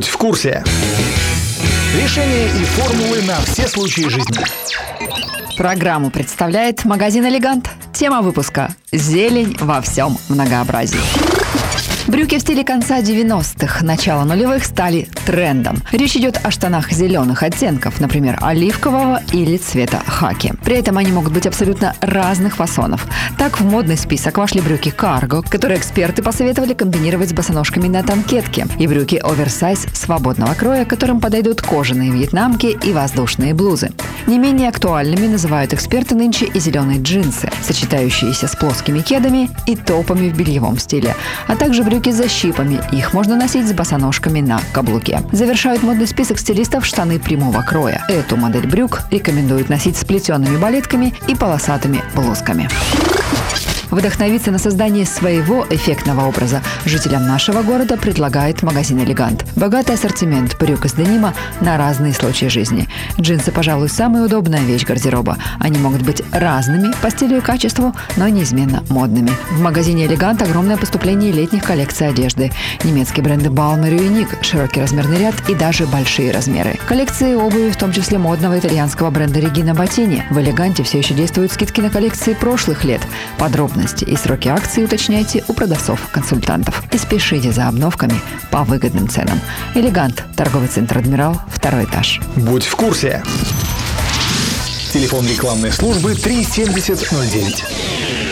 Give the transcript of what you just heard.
Будь в курсе. Решения и формулы на все случаи жизни. Программу представляет магазин «Элегант». Тема выпуска – зелень во всем многообразии. Брюки в стиле конца 90-х, начала нулевых стали трендом. Речь идет о штанах зеленых оттенков, например, оливкового или цвета хаки. При этом они могут быть абсолютно разных фасонов. Так в модный список вошли брюки карго, которые эксперты посоветовали комбинировать с босоножками на танкетке, и брюки оверсайз свободного кроя, которым подойдут кожаные вьетнамки и воздушные блузы. Не менее актуальными называют эксперты нынче и зеленые джинсы, сочетающиеся с плоскими кедами и топами в бельевом стиле, а также брюки с защипами. Их можно носить с босоножками на каблуке. Завершают модный список стилистов штаны прямого кроя. Эту модель брюк рекомендуют носить с плетеными балетками и полосатыми блузками. Вдохновиться на создание своего эффектного образа жителям нашего города предлагает магазин «Элегант». Богатый ассортимент брюк из денима на разные случаи жизни. Джинсы, пожалуй, самая удобная вещь гардероба. Они могут быть разными по стилю и качеству, но неизменно модными. В магазине «Элегант» огромное поступление летних коллекций одежды. Немецкие бренды «Балмер» и «Юник», широкий размерный ряд и даже большие размеры. Коллекции обуви, в том числе модного итальянского бренда «Регина Ботини». В «Элеганте» все еще действуют скидки на коллекции прошлых лет. Подробности и сроки акций уточняйте у продавцов-консультантов. И спешите за обновками по выгодным ценам. «Элегант», торговый центр «Адмирал», 2 этаж. Будь в курсе. Телефон рекламной службы 37009.